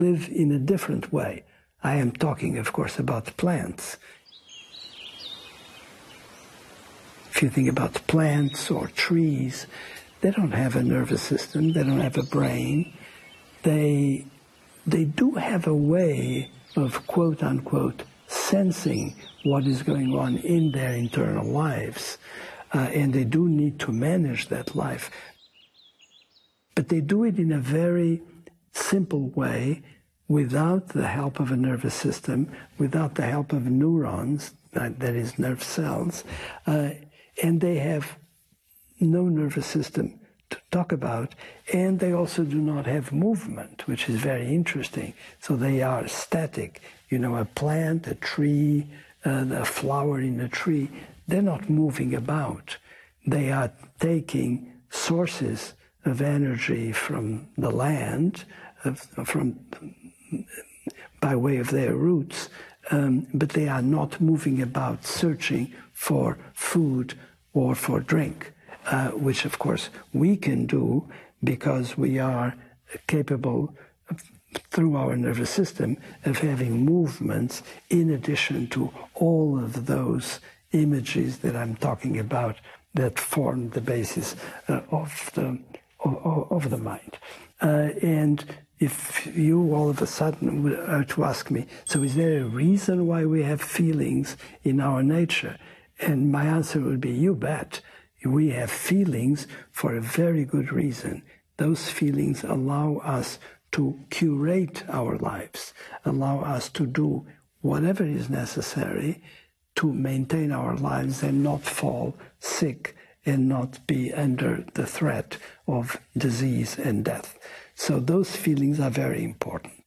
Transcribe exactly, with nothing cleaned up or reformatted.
live in a different way. I am talking, of course, about plants. If you think about plants or trees, they don't have a nervous system, they don't have a brain. They, they do have a way of, quote unquote, sensing what is going on in their internal lives. Uh, and they do need to manage that life. But they do it in a very simple way, without the help of a nervous system, without the help of neurons, uh, that is nerve cells, uh, and they have no nervous system to talk about, and they also do not have movement, which is very interesting. So they are static. You know, a plant, a tree, uh, a flower in a tree, they're not moving about. They are taking sources of energy from the land, of, from by way of their roots, um, but they are not moving about searching for food or for drink, uh, which of course we can do because we are capable, of, through our nervous system, of having movements in addition to all of those images that I'm talking about that form the basis uh, of, the, of, of the mind. Uh, and if you all of a sudden were to ask me, so is there a reason why we have feelings in our nature? And my answer would be, you bet. We have feelings for a very good reason. Those feelings allow us to curate our lives, allow us to do whatever is necessary to maintain our lives and not fall sick and not be under the threat of disease and death. So those feelings are very important.